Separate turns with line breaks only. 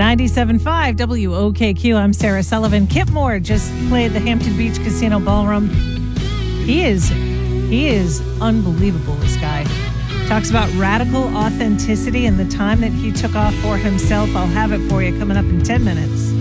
97.5 WOKQ. I'm Sarah Sullivan. Kip Moore just played the Hampton Beach Casino Ballroom. He is unbelievable, this guy. Talks about radical authenticity and the time that he took off for himself. I'll have it for you coming up in 10 minutes.